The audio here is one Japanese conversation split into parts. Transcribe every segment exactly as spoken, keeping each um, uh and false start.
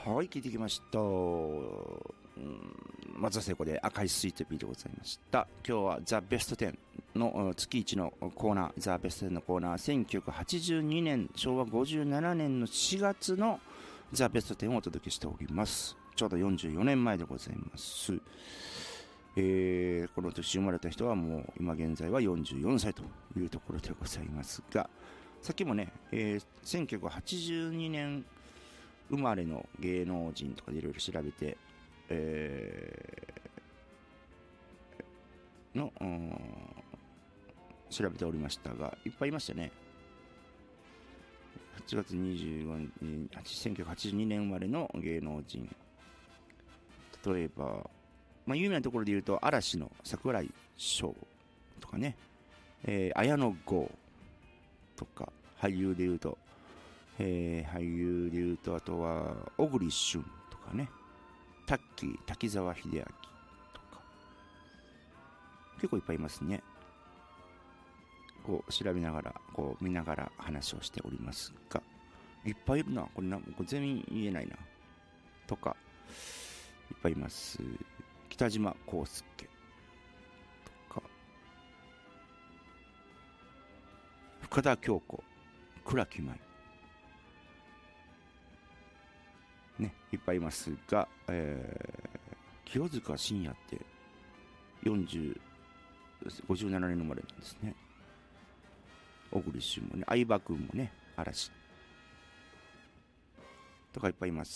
はい、聞いてきました。うん、松田聖子で赤いスイートピーでございました。今日はザ・ベストテンの月いちのコーナー、ザ・ベストテンのコーナー、せんきゅうひゃくはちじゅうにねん、しょうわごじゅうななねんのしがつのザ・ベストテンをお届けしております。ちょうどよんじゅうよねんまえでございます。えー、この年生まれた人はもう今現在はよんじゅうよんさいというところでございますが、さっきもね、えー、せんきゅうひゃくはちじゅうにねん生まれの芸能人とかでいろいろ調べて、えー、の、うん、調べておりましたが、いっぱいいましたね。はちがつにじゅうごにち、せんきゅうひゃくはちじゅうにねん生まれの芸能人。例えば、まあ、有名なところで言うと、嵐の櫻井翔とかね、えー、綾野剛とか、俳優で言うと、えー、俳優で言うと、あとは、小栗旬とかね、タッキー、滝沢秀明とか、結構いっぱいいますね。こう、調べながら、こう、見ながら話をしておりますが、いっぱいいるな。これな、これ全員言えないな。とか、いっぱいいます。北島康介とか、深田恭子、倉木舞。ね、いっぱいいますが、えー、清塚信也ってよんじゅう、ごじゅうななねんの生まれなんですね。小栗旬もね、相葉君もね、嵐とかいっぱいいます。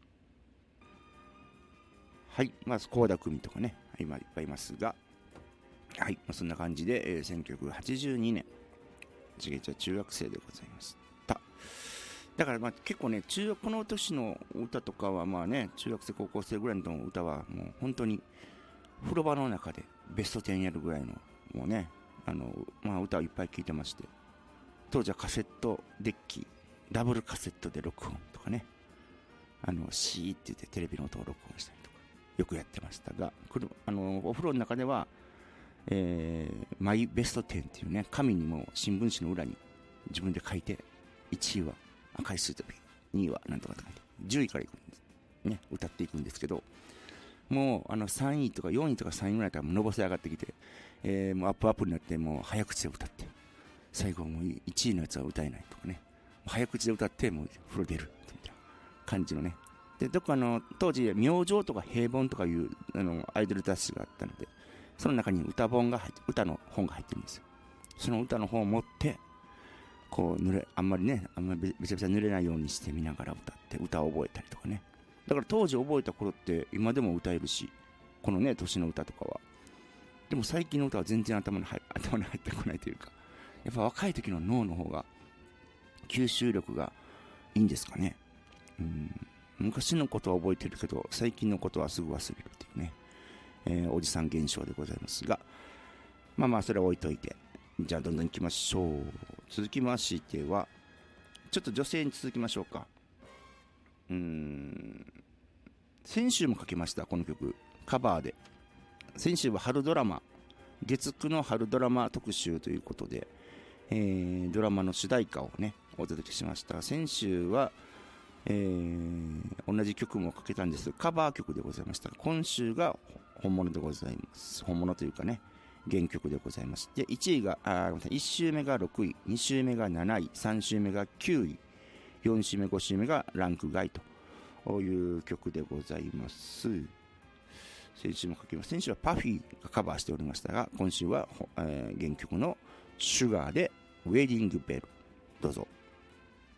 はい、まず倖田來未とかね、今いっぱいいますが、はい、まあ、そんな感じで、えー、せんきゅうひゃくはちじゅうにねん、ちげちゃ中学生でございました。だからまあ結構ね、中学この年の歌とかはまあね、中学生高校生ぐらいの歌はもう本当に風呂場の中でベストテンやるぐらいのもうね、あのまあ歌をいっぱい聴いてまして、当時はカセットデッキ、ダブルカセットで録音とかね、あのシーって言ってテレビの音を録音したりとかよくやってましたが、あのお風呂の中では、えー、マイベストテンっていうね、紙にも新聞紙の裏に自分で書いて、いちいは赤いスイートピー、にいはなんとかとかじゅういからいくんですね、歌っていくんですけど、もうあのさんいとかよんいとかさんいぐらいからのぼせ上がってきて、えー、もうアップアップになって、もう早口で歌って、最後もういちいのやつは歌えないとかね、早口で歌ってもう風呂出るみたいな感じのね。で、どっかあの当時明星とか平凡とかいうあのアイドル雑誌があったので、その中に歌本が入って歌の本が入ってるんですよ。その歌の本を持ってこう濡れあんまりねあんまりべちゃべちゃ濡れないようにして見ながら歌って歌を覚えたりとかね。だから当時覚えた頃って今でも歌えるし、このね年の歌とかは。でも最近の歌は全然頭に入頭に入ってこないというか、やっぱ若い時の脳の方が吸収力がいいんですかね。うん、昔のことは覚えてるけど最近のことはすぐ忘れるっていうね、えー、おじさん現象でございますが、まあまあそれは置いといて、じゃあどんどん行きましょう。続きましてはちょっと女性に続きましょうか。うーん、先週もかけましたこの曲カバーで。先週は春ドラマ、月くの春ドラマ特集ということで、えー、ドラマの主題歌をねお届けしました。先週は、えー、同じ曲もかけたんですがカバー曲でございました。今週が本物でございます。本物というかね原曲でございまして、いちいがあいち週目がろくい、に週目がなない、さん週目がきゅうい、よん週目ご週目がランク外という曲でございます。先週もかけます。先週はパフィーがカバーしておりましたが、今週は、えー、原曲のシュガーでウェディングベル、どうぞ。